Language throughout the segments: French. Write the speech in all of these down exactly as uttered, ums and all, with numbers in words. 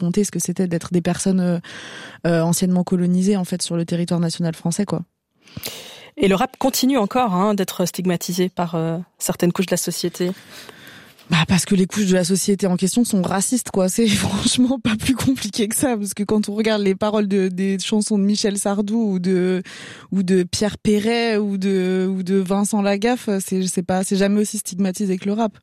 raconter ce que c'était d'être des personnes euh, euh, anciennement colonisées en fait sur le territoire national français, quoi. Et le rap continue encore hein, d'être stigmatisé par euh, certaines couches de la société. Bah parce que les couches de la société en question sont racistes, quoi. C'est franchement pas plus compliqué que ça, parce que quand on regarde les paroles de des chansons de Michel Sardou ou de ou de Pierre Perret ou de ou de Vincent Lagaffe, c'est c'est pas c'est jamais aussi stigmatisé que le rap.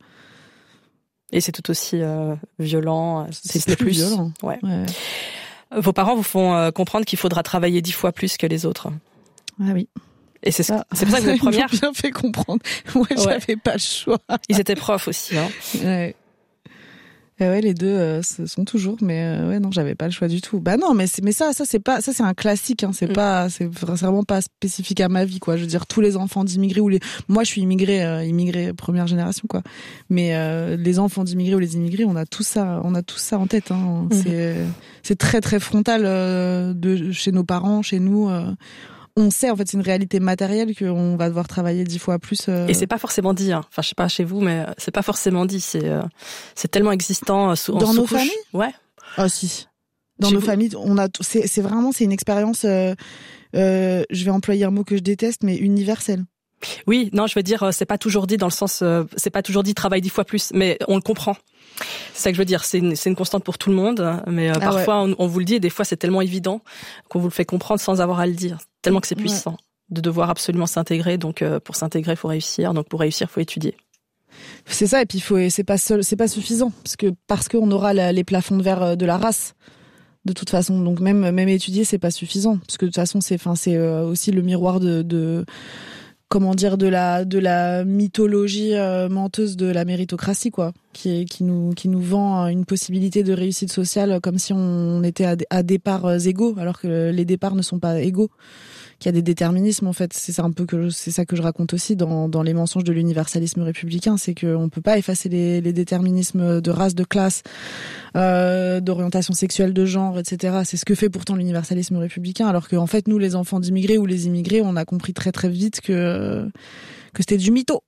Et c'est tout aussi euh, violent, c'est, c'est plus, plus violent. Ouais. ouais. Vos parents vous font euh, comprendre qu'il faudra travailler dix fois plus que les autres. Ah oui. Et c'est, ça. c'est pour ça que vous êtes première. Ils m'ont bien fait comprendre. Moi, ouais. j'avais pas le choix. Ils étaient profs aussi, hein. Ouais. Et ouais, les deux euh, sont toujours, mais euh, ouais, non, j'avais pas le choix du tout. Bah non, mais c'est, mais ça, ça c'est pas, ça c'est un classique, hein. C'est mm. pas, c'est vraiment pas spécifique à ma vie, quoi. Je veux dire, tous les enfants d'immigrés ou les, moi, je suis immigrée, euh, immigrée première génération, quoi. Mais euh, les enfants d'immigrés ou les immigrés, on a tout ça, on a tout ça en tête, hein. Mm. C'est, c'est très très frontal euh, de chez nos parents, chez nous. Euh, On sait, en fait, c'est une réalité matérielle qu'on va devoir travailler dix fois plus. Euh... Et c'est pas forcément dit, hein. Enfin, je sais pas chez vous, mais c'est pas forcément dit. C'est, euh, c'est tellement existant. Sous, Dans en nos sous-couche. familles? Ouais. Ah, si. Dans chez nos vous? familles, on a, c'est, c'est vraiment, c'est une expérience, euh, euh, je vais employer un mot que je déteste, mais universelle. Oui, non, je veux dire, c'est pas toujours dit dans le sens, euh, c'est pas toujours dit travaille dix fois plus, mais on le comprend. C'est ça que je veux dire, c'est une, c'est une constante pour tout le monde, mais euh, ah parfois ouais. on, on vous le dit et des fois c'est tellement évident qu'on vous le fait comprendre sans avoir à le dire, tellement que c'est puissant ouais. de devoir absolument s'intégrer. Donc euh, pour s'intégrer, il faut réussir. Donc pour réussir, il faut étudier. C'est ça, et puis il faut, c'est pas seul, c'est pas suffisant parce que parce qu'on aura la, les plafonds de verre de la race. De toute façon, donc même même étudier, c'est pas suffisant parce que de toute façon, c'est, enfin, c'est aussi le miroir de, de comment dire, de la de la mythologie euh, menteuse de la méritocratie, quoi, qui est, qui nous qui nous vend une possibilité de réussite sociale comme si on était à, à départs égaux, alors que les départs ne sont pas égaux, qu'il y a des déterminismes en fait. C'est ça un peu que je, c'est ça que je raconte aussi dans dans les mensonges de l'universalisme républicain, c'est que on peut pas effacer les les déterminismes de race, de classe, euh, d'orientation sexuelle, de genre, et cetera. C'est ce que fait pourtant l'universalisme républicain, alors que en fait nous les enfants d'immigrés ou les immigrés, on a compris très très vite que que c'était du mytho.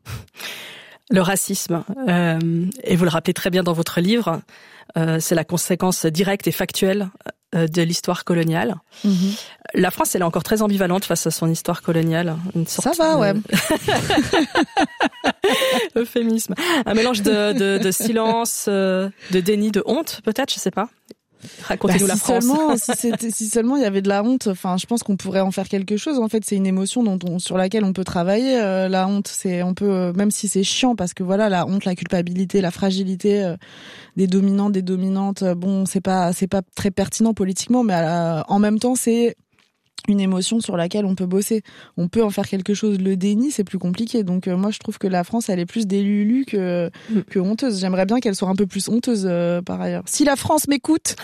Le racisme, euh, et vous le rappelez très bien dans votre livre, euh, c'est la conséquence directe et factuelle euh, de l'histoire coloniale. Mm-hmm. La France, elle est encore très ambivalente face à son histoire coloniale. Une sorte Ça va, de... ouais. Euphémisme. Un mélange de, de, de silence, euh, de déni, de honte, peut-être, je sais pas. Racontez-nous bah, la si France. Seulement, si, c'était, si seulement il y avait de la honte, enfin, je pense qu'on pourrait en faire quelque chose. En fait, c'est une émotion dont on, sur laquelle on peut travailler. Euh, la honte, c'est, on peut, euh, même si c'est chiant, parce que voilà, la honte, la culpabilité, la fragilité euh, des dominants, des dominantes. Euh, bon, c'est pas, c'est pas très pertinent politiquement, mais à, en même temps, c'est une émotion sur laquelle on peut bosser. On peut en faire quelque chose. Le déni, c'est plus compliqué. Donc euh, moi, je trouve que la France, elle est plus délulue que mm. que honteuse. J'aimerais bien qu'elle soit un peu plus honteuse euh, par ailleurs. Si la France m'écoute.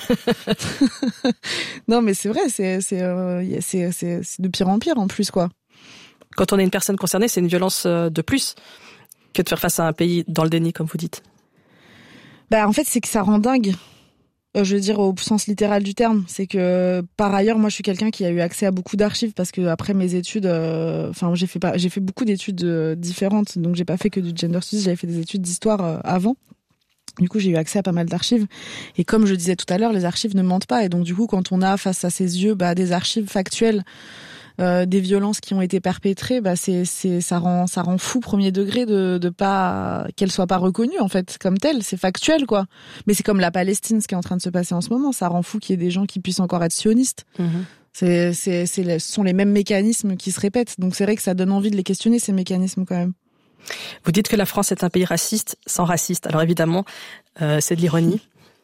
Non, mais c'est vrai, c'est c'est, euh, c'est c'est c'est de pire en pire en plus, quoi. Quand on est une personne concernée, c'est une violence de plus que de faire face à un pays dans le déni, comme vous dites. Bah en fait, c'est que ça rend dingue. Je veux dire au sens littéral du terme, c'est que par ailleurs moi je suis quelqu'un qui a eu accès à beaucoup d'archives parce que après mes études, enfin euh, j'ai fait pas, j'ai fait beaucoup d'études euh, différentes, donc j'ai pas fait que du gender studies, j'avais fait des études d'histoire euh, avant. Du coup j'ai eu accès à pas mal d'archives et comme je disais tout à l'heure, les archives ne mentent pas et donc du coup quand on a face à ses yeux bah, des archives factuelles. Euh, des violences qui ont été perpétrées, bah c'est c'est ça rend ça rend fou premier degré de de pas qu'elles soient pas reconnues en fait comme telles, c'est factuel quoi. Mais c'est comme la Palestine, ce qui est en train de se passer en ce moment, ça rend fou qu'il y ait des gens qui puissent encore être sionistes. Mmh. C'est c'est c'est ce sont les mêmes mécanismes qui se répètent. Donc c'est vrai que ça donne envie de les questionner ces mécanismes quand même. Vous dites que la France est un pays raciste sans raciste. Alors évidemment, euh, c'est de l'ironie.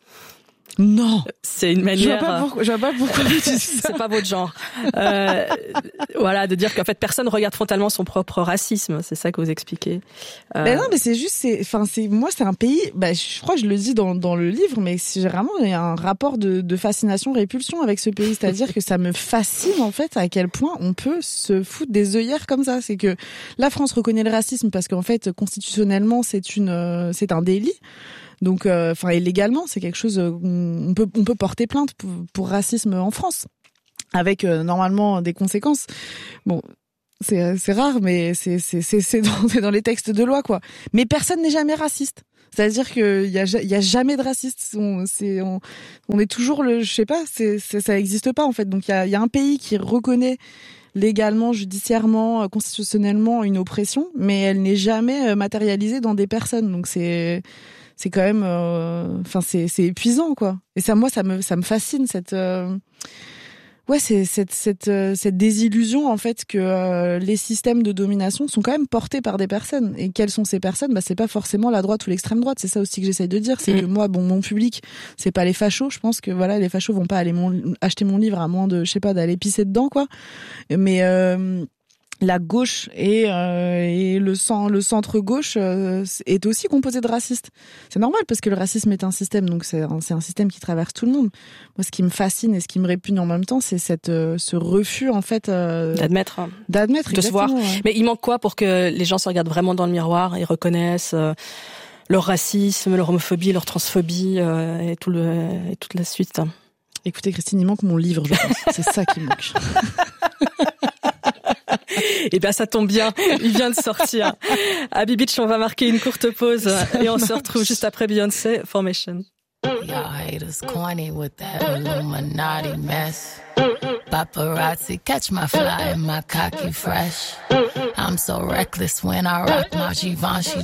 Non, c'est une manière. Je vois pas pourquoi. Je vois pas pourquoi vous dites ça. C'est pas votre genre. Euh, voilà, de dire qu'en fait personne regarde frontalement son propre racisme. C'est ça que vous expliquez. Euh... Ben non, mais c'est juste, c'est, enfin, c'est moi, c'est un pays. Ben, je crois que je le dis dans dans le livre, mais c'est vraiment il y a un rapport de de fascination répulsion avec ce pays. C'est-à-dire que ça me fascine en fait à quel point on peut se foutre des œillères comme ça. C'est que la France reconnaît le racisme parce qu'en fait constitutionnellement c'est une euh, c'est un délit. Donc, enfin, euh, et légalement, c'est quelque chose. Euh, on peut, on peut porter plainte pour, pour racisme en France, avec euh, normalement des conséquences. Bon, c'est, c'est rare, mais c'est, c'est, c'est, c'est dans, c'est dans les textes de loi, quoi. Mais personne n'est jamais raciste. C'est-à-dire qu'il y a, il y a jamais de racistes. On, c'est, on, on est toujours le, je sais pas, c'est, c'est, ça existe pas en fait. Donc il y a, il y a un pays qui reconnaît légalement, judiciairement, constitutionnellement une oppression, mais elle n'est jamais matérialisée dans des personnes. Donc c'est, c'est quand même, enfin euh, c'est, c'est épuisant quoi. Et ça, moi, ça me, ça me fascine cette. Euh, Ouais, c'est cette cette cette désillusion en fait que euh, les systèmes de domination sont quand même portés par des personnes. Et quelles sont ces personnes ? Bah c'est pas forcément la droite ou l'extrême droite. C'est ça aussi que j'essaye de dire, c'est mmh. que moi, bon, mon public, c'est pas les fachos. Je pense que voilà, les fachos vont pas aller mon, acheter mon livre à moins de, je sais pas, d'aller pisser dedans quoi. Mais euh, la gauche et, euh, et le, cent, le centre-gauche euh, est aussi composé de racistes. C'est normal parce que le racisme est un système, donc c'est un, c'est un système qui traverse tout le monde. Moi, ce qui me fascine et ce qui me répugne en même temps, c'est cette, euh, ce refus en fait euh, d'admettre, d'admettre, de se voir. Ouais. Mais il manque quoi pour que les gens se regardent vraiment dans le miroir et reconnaissent euh, leur racisme, leur homophobie, leur transphobie euh, et tout le et toute la suite. Écoutez, Christine, il manque mon livre, je pense. C'est ça qui manque. Eh bien, ça tombe bien. Il vient de sortir. À Beach, on va marquer une courte pause et on se retrouve juste après Beyoncé, Formation. Y'all haters corny with that Illuminati mess. Paparazzi catch my fly and my cocky fresh. I'm so reckless when I rock my Givenchy